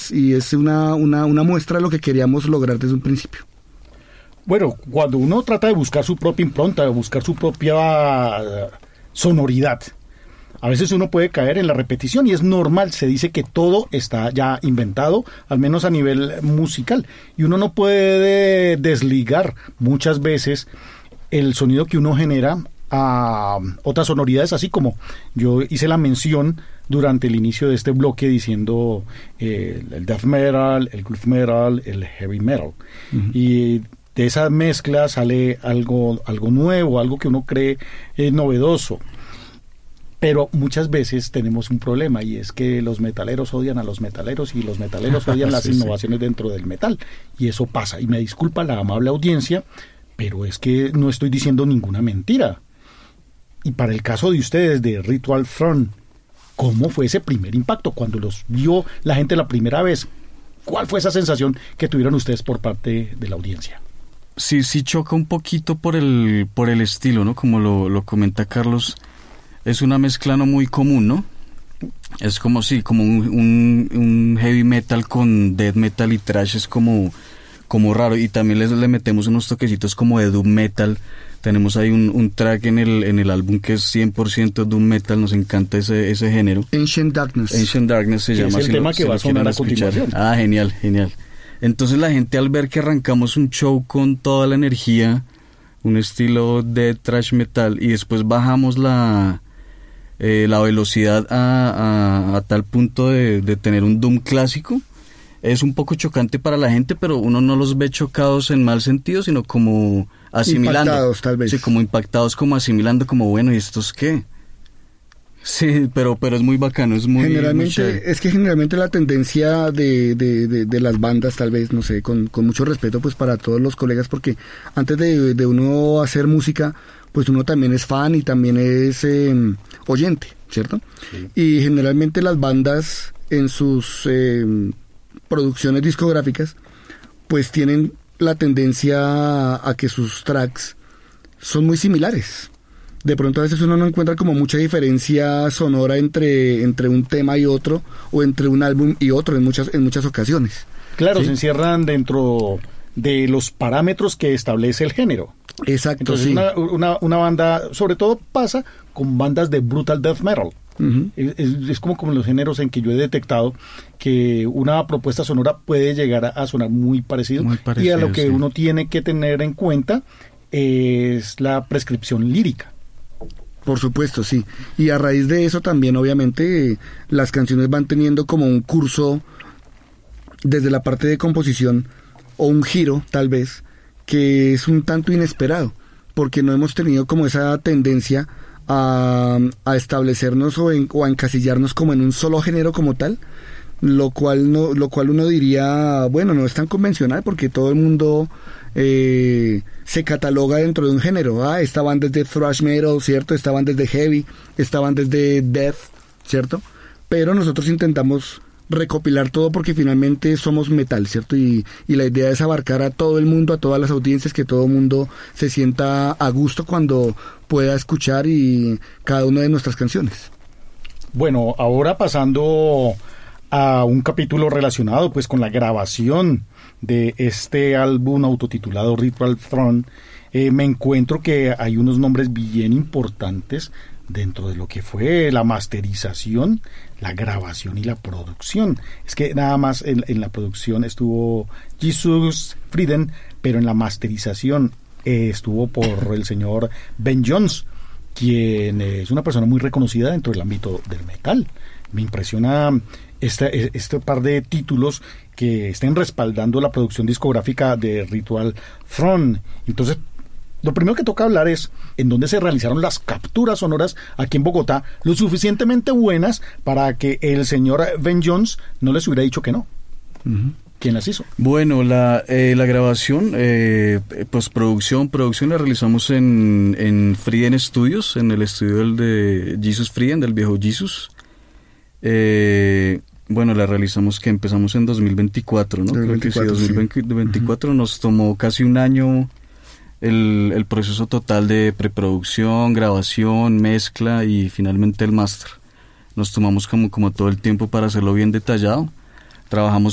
es una muestra de lo que queríamos lograr desde un principio. Bueno, cuando uno trata de buscar su propia impronta, de buscar su propia sonoridad, a veces uno puede caer en la repetición y es normal, se dice que todo está ya inventado, al menos a nivel musical, y uno no puede desligar muchas veces el sonido que uno genera a otras sonoridades, así como yo hice la mención durante el inicio de este bloque diciendo el death metal, el groove metal, el heavy metal. Uh-huh. Y de esa mezcla sale algo nuevo, algo que uno cree novedoso. Pero muchas veces tenemos un problema y es que los metaleros odian a los metaleros y los metaleros odian las innovaciones dentro del metal. Y eso pasa. Y me disculpa la amable audiencia, pero es que no estoy diciendo ninguna mentira. Y para el caso de ustedes, de Ritual Throne, ¿cómo fue ese primer impacto cuando los vio la gente la primera vez? ¿Cuál fue esa sensación que tuvieron ustedes por parte de la audiencia? Sí choca un poquito por el estilo, ¿no? Como lo comenta Carlos, es una mezcla no muy común, ¿no? Es como un heavy metal con death metal y thrash, es como raro, y también le metemos unos toquecitos como de doom metal. Tenemos ahí un track en el álbum que es 100% doom metal, nos encanta ese género. Ancient Darkness se llama. Es el tema que va a sonar a continuación. Ah, genial. Entonces la gente, al ver que arrancamos un show con toda la energía, un estilo de thrash metal, y después bajamos la velocidad a tal punto de tener un doom clásico, es un poco chocante para la gente, pero uno no los ve chocados en mal sentido, sino como asimilando. Impactados, tal vez. Sí, como impactados, como asimilando, como bueno, ¿y estos qué? Sí, pero es muy bacano, es muy... Generalmente la tendencia de las bandas, tal vez, no sé, con mucho respeto pues para todos los colegas, porque antes de uno hacer música, pues uno también es fan y también es oyente, ¿cierto? Sí. Y generalmente las bandas en sus producciones discográficas pues tienen la tendencia a que sus tracks son muy similares. De pronto a veces uno no encuentra como mucha diferencia sonora entre un tema y otro, o entre un álbum y otro en muchas ocasiones. Claro, ¿sí? Se ¿Sí? encierran dentro de los parámetros que establece el género. Exacto. Entonces sí. una banda, sobre todo pasa con bandas de brutal death metal. Uh-huh. Es como los géneros en que yo he detectado que una propuesta sonora puede llegar a sonar muy parecido, y a lo que uno tiene que tener en cuenta es la prescripción lírica. Por supuesto, sí. Y a raíz de eso también, obviamente, las canciones van teniendo como un curso desde la parte de composición, o un giro, tal vez, que es un tanto inesperado, porque no hemos tenido como esa tendencia a establecernos o a encasillarnos como en un solo género como tal, lo cual uno diría, bueno, no es tan convencional, porque todo el mundo se cataloga dentro de un género. Esta banda es de thrash metal, ¿cierto? Esta banda es de heavy, esta banda es de death, ¿cierto? Pero nosotros intentamos recopilar todo porque finalmente somos metal, ¿cierto? Y la idea es abarcar a todo el mundo, a todas las audiencias, que todo el mundo se sienta a gusto cuando pueda escuchar cada una de nuestras canciones. Bueno, ahora pasando a un capítulo relacionado pues con la grabación de este álbum autotitulado Ritual Throne, me encuentro que hay unos nombres bien importantes dentro de lo que fue la masterización, la grabación y la producción. Es que nada más en la producción estuvo Jesus Frieden, pero en la masterización estuvo por el señor Ben Jones, quien es una persona muy reconocida dentro del ámbito del metal. Me impresiona este par de títulos que estén respaldando la producción discográfica de Ritual Throne. Entonces, lo primero que toca hablar es en dónde se realizaron las capturas sonoras aquí en Bogotá, lo suficientemente buenas para que el señor Ben Jones no les hubiera dicho que no. Uh-huh. ¿Quién las hizo? Bueno, la grabación, postproducción, la realizamos en Frieden Studios, en el estudio de Jesus Frieden, del viejo Jesus. Bueno, la realizamos que empezamos en 2024, ¿no? 2024, creo que sí, 2024. Uh-huh. Nos tomó casi un año el proceso total de preproducción, grabación, mezcla y finalmente el máster. Nos tomamos como todo el tiempo para hacerlo bien detallado. Trabajamos